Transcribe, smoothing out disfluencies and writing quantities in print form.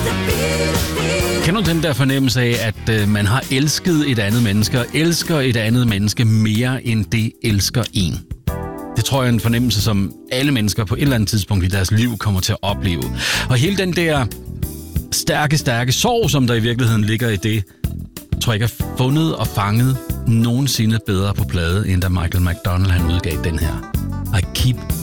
Kender du den der fornemmelse af, at man har elsket et andet menneske, og elsker et andet menneske mere, end det elsker en? Det tror jeg er en fornemmelse, som alle mennesker på et eller andet tidspunkt i deres liv kommer til at opleve. Og hele den der stærke sorg, som der i virkeligheden ligger i det, tror jeg ikke er fundet og fanget nogensinde bedre på plade, end da Michael McDonald han udgav den her. I keep